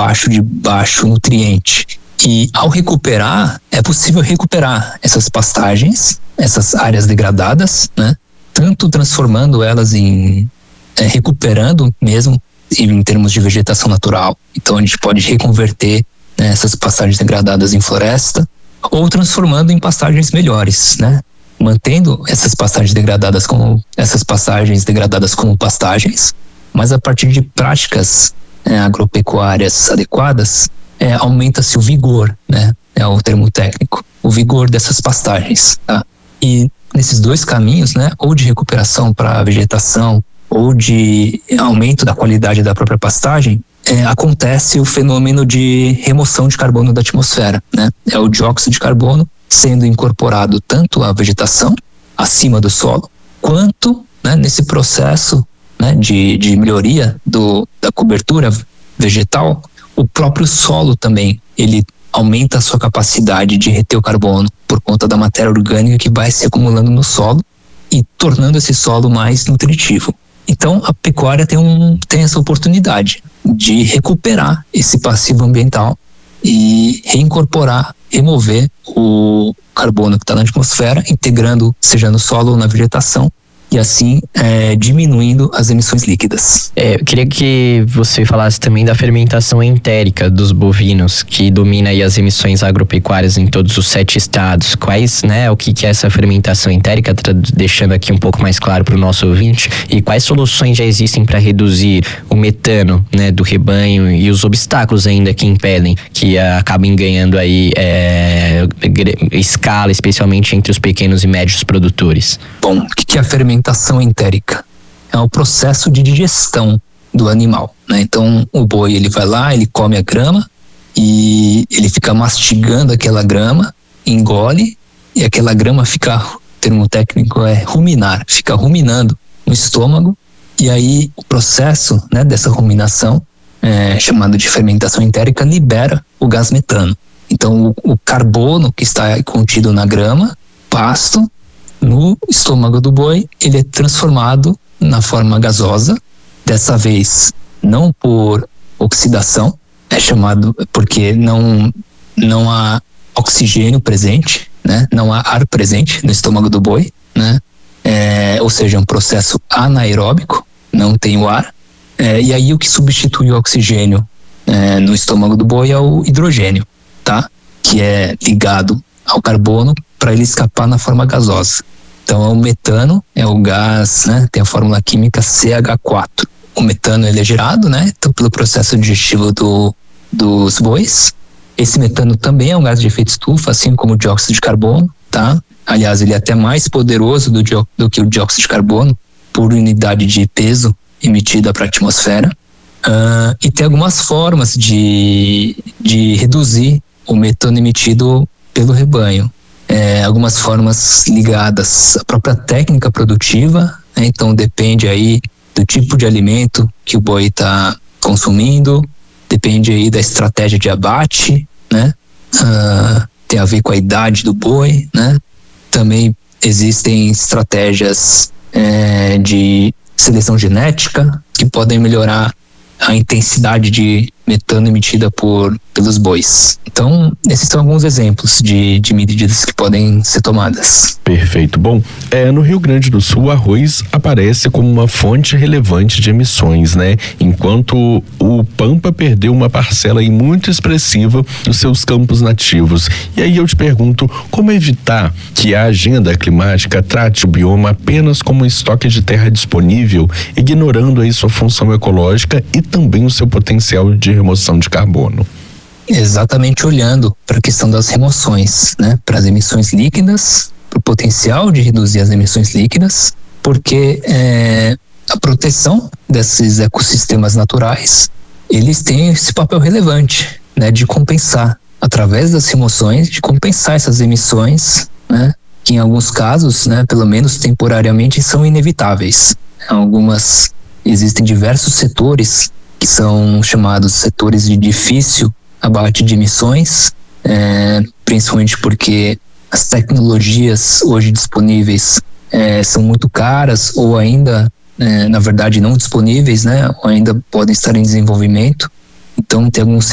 de baixo nutriente. E ao recuperar, é possível recuperar essas pastagens, essas áreas degradadas, né? Tanto transformando elas recuperando mesmo em termos de vegetação natural. Então a gente pode reconverter, né, essas pastagens degradadas em floresta, ou transformando em pastagens melhores, né? Mantendo essas pastagens degradadas como pastagens, mas a partir de práticas agropecuárias adequadas, aumenta-se o vigor, né? É o termo técnico, o vigor dessas pastagens, tá? E nesses dois caminhos, né, ou de recuperação para a vegetação, ou de aumento da qualidade da própria pastagem, acontece o fenômeno de remoção de carbono da atmosfera, né? É o dióxido de carbono sendo incorporado tanto à vegetação, acima do solo, quanto, né, nesse processo, né, de melhoria da cobertura vegetal, o próprio solo também, ele aumenta a sua capacidade de reter o carbono por conta da matéria orgânica que vai se acumulando no solo e tornando esse solo mais nutritivo. Então, a pecuária tem essa oportunidade de recuperar esse passivo ambiental e reincorporar, remover o carbono que está na atmosfera, integrando, seja no solo ou na vegetação, e assim diminuindo as emissões líquidas. Eu queria que você falasse também da fermentação entérica dos bovinos, que domina aí as emissões agropecuárias em todos os 7 estados. O que é essa fermentação entérica, deixando aqui um pouco mais claro para o nosso ouvinte, e quais soluções já existem para reduzir o metano, né, do rebanho e os obstáculos ainda que impedem que acabem ganhando aí escala, especialmente entre os pequenos e médios produtores. Bom, o que é a fermentação entérica? É o processo de digestão do animal, né? Então o boi, ele vai lá, ele come a grama e ele fica mastigando aquela grama, engole, e aquela grama fica, o termo técnico é ruminar, fica ruminando no estômago, e aí o processo, né, dessa ruminação, chamado de fermentação entérica, libera o gás metano. Então o carbono que está contido na grama, pasto, no estômago do boi, ele é transformado na forma gasosa, dessa vez não por oxidação, é chamado porque não há oxigênio presente, né? Não há ar presente no estômago do boi, né? Ou seja, é um processo anaeróbico, não tem o ar, e aí o que substitui o oxigênio no estômago do boi é o hidrogênio, tá? Que é ligado ao carbono para ele escapar na forma gasosa. Então o metano é o gás, né? Tem a fórmula química CH4. O metano, ele é gerado, né? Então, pelo processo digestivo dos bois. Esse metano também é um gás de efeito estufa, assim como o dióxido de carbono, tá? Aliás, ele é até mais poderoso do que o dióxido de carbono por unidade de peso emitida para a atmosfera. E tem algumas formas de reduzir o metano emitido pelo rebanho. Algumas formas ligadas à própria técnica produtiva, né? Então depende aí do tipo de alimento que o boi está consumindo, depende aí da estratégia de abate, né? Tem a ver com a idade do boi, né? Também existem estratégias de seleção genética que podem melhorar a intensidade de metano emitida pelos bois. Então, esses são alguns exemplos de medidas que podem ser tomadas. Perfeito. Bom, no Rio Grande do Sul, o arroz aparece como uma fonte relevante de emissões, né? Enquanto o Pampa perdeu uma parcela aí muito expressiva dos seus campos nativos. E aí eu te pergunto, como evitar que a agenda climática trate o bioma apenas como um estoque de terra disponível, ignorando aí sua função ecológica e também o seu potencial de remoção de carbono? Exatamente, olhando para a questão das remoções, né? Para as emissões líquidas, para o potencial de reduzir as emissões líquidas, porque a proteção desses ecossistemas naturais, eles têm esse papel relevante, né? De compensar, através das remoções, de compensar essas emissões, né? Que em alguns casos, né, pelo menos temporariamente, são inevitáveis. Existem diversos setores que são chamados setores de difícil abate de emissões, principalmente porque as tecnologias hoje disponíveis são muito caras ou ainda, na verdade, não disponíveis, né? Ou ainda podem estar em desenvolvimento. Então, tem alguns